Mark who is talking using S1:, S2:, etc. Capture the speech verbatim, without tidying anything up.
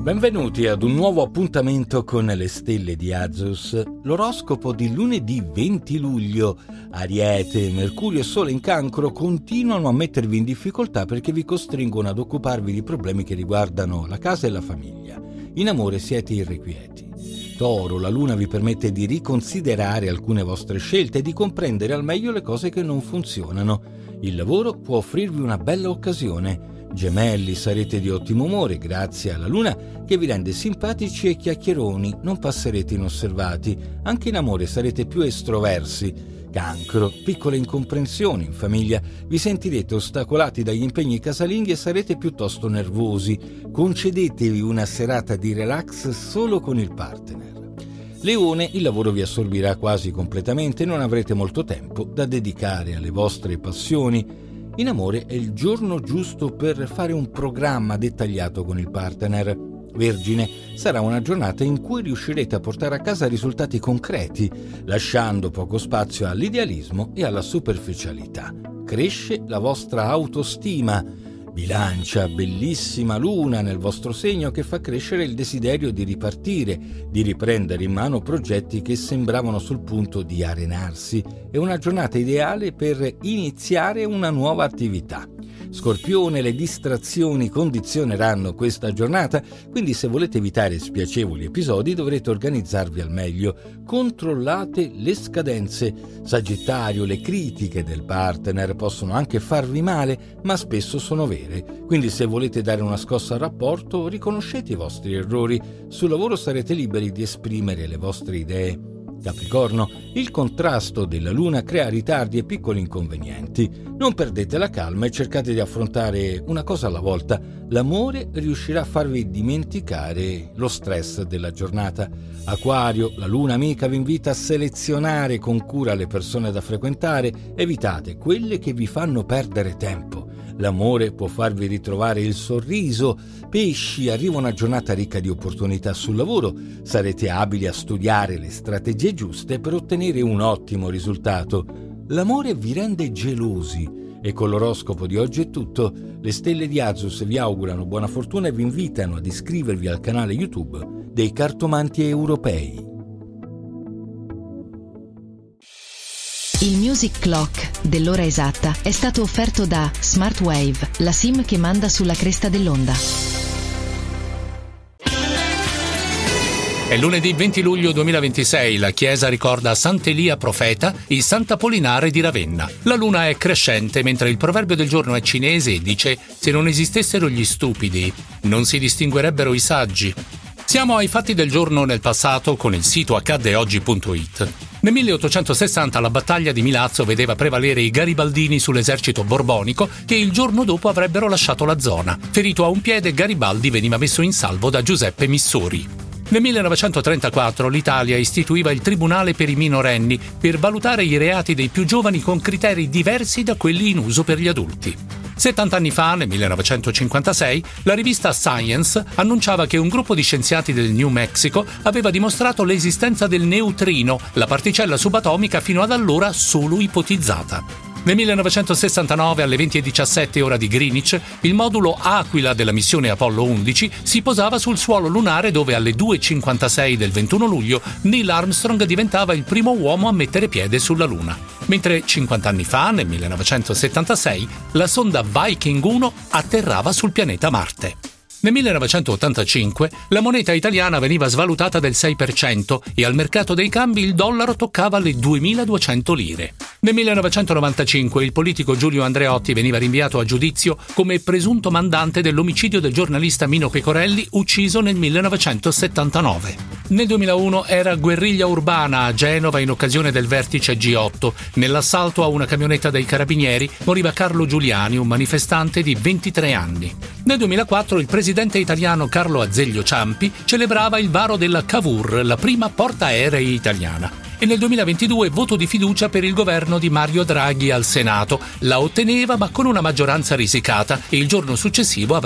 S1: Benvenuti ad un nuovo appuntamento con le stelle di Azus, l'oroscopo di lunedì venti luglio. Ariete, Mercurio e Sole in Cancro continuano a mettervi in difficoltà perché vi costringono ad occuparvi di problemi che riguardano la casa e la famiglia. In amore siete irrequieti. Toro, la Luna vi permette di riconsiderare alcune vostre scelte e di comprendere al meglio le cose che non funzionano. Il lavoro può offrirvi una bella occasione. Gemelli, sarete di ottimo umore grazie alla Luna che vi rende simpatici e chiacchieroni, non passerete inosservati. Anche in amore sarete più estroversi. Cancro, piccole incomprensioni in famiglia, vi sentirete ostacolati dagli impegni casalinghi e sarete piuttosto nervosi. Concedetevi una serata di relax solo con il partner. Leone, il lavoro vi assorbirà quasi completamente e non avrete molto tempo da dedicare alle vostre passioni. In amore è il giorno giusto per fare un programma dettagliato con il partner. Vergine, sarà una giornata in cui riuscirete a portare a casa risultati concreti, lasciando poco spazio all'idealismo e alla superficialità. Cresce la vostra autostima. Bilancia, bellissima Luna nel vostro segno che fa crescere il desiderio di ripartire, di riprendere in mano progetti che sembravano sul punto di arenarsi. È una giornata ideale per iniziare una nuova attività. Scorpione, le distrazioni condizioneranno questa giornata, quindi se volete evitare spiacevoli episodi dovrete organizzarvi al meglio. Controllate le scadenze. Sagittario, le critiche del partner possono anche farvi male, ma spesso sono vere. Quindi se volete dare una scossa al rapporto, riconoscete i vostri errori. Sul lavoro sarete liberi di esprimere le vostre idee. Capricorno, il contrasto della Luna crea ritardi e piccoli inconvenienti. Non perdete la calma e cercate di affrontare una cosa alla volta. L'amore riuscirà a farvi dimenticare lo stress della giornata. Acquario, la Luna amica vi invita a selezionare con cura le persone da frequentare. Evitate quelle che vi fanno perdere tempo. L'amore può farvi ritrovare il sorriso. Pesci, arriva una giornata ricca di opportunità sul lavoro. Sarete abili a studiare le strategie giuste per ottenere un ottimo risultato. L'amore vi rende gelosi. E con l'oroscopo di oggi è tutto. Le stelle di Azus vi augurano buona fortuna e vi invitano ad iscrivervi al canale YouTube dei cartomanti europei.
S2: Il Music Clock dell'ora esatta è stato offerto da Smartwave, la SIM che manda sulla cresta dell'onda.
S3: È lunedì venti luglio duemilaventisei, la Chiesa ricorda Sant'Elia profeta e Sant'Apollinare di Ravenna. La luna è crescente mentre il proverbio del giorno è cinese e dice «Se non esistessero gli stupidi, non si distinguerebbero i saggi». Siamo ai fatti del giorno nel passato con il sito accadde oggi punto it. Nel milleottocentosessanta la battaglia di Milazzo vedeva prevalere i garibaldini sull'esercito borbonico che il giorno dopo avrebbero lasciato la zona. Ferito a un piede, Garibaldi veniva messo in salvo da Giuseppe Missori. Nel millenovecentotrentaquattro l'Italia istituiva il Tribunale per i minorenni per valutare i reati dei più giovani con criteri diversi da quelli in uso per gli adulti. settanta anni fa, nel millenovecentocinquantasei, la rivista Science annunciava che un gruppo di scienziati del New Mexico aveva dimostrato l'esistenza del neutrino, la particella subatomica fino ad allora solo ipotizzata. Nel millenovecentosessantanove, alle venti e diciassette ora di Greenwich, il modulo Aquila della missione Apollo undici si posava sul suolo lunare dove alle due e cinquantasei del ventuno luglio Neil Armstrong diventava il primo uomo a mettere piede sulla Luna. Mentre cinquanta anni fa, nel millenovecentosettantasei, la sonda Viking uno atterrava sul pianeta Marte. Nel millenovecentottantacinque la moneta italiana veniva svalutata del sei per cento e al mercato dei cambi il dollaro toccava le duemiladuecento lire. Nel millenovecentonovantacinque il politico Giulio Andreotti veniva rinviato a giudizio come presunto mandante dell'omicidio del giornalista Mino Pecorelli ucciso nel millenovecentosettantanove. Nel duemilauno era guerriglia urbana a Genova in occasione del vertice G otto. Nell'assalto a una camionetta dei carabinieri moriva Carlo Giuliani, un manifestante di ventitré anni. Nel duemilaquattro il presidente italiano Carlo Azeglio Ciampi celebrava il varo della Cavour, la prima portaerei italiana. E nel duemilaventidue voto di fiducia per il governo di Mario Draghi al Senato. La otteneva ma con una maggioranza risicata e il giorno successivo avrebbe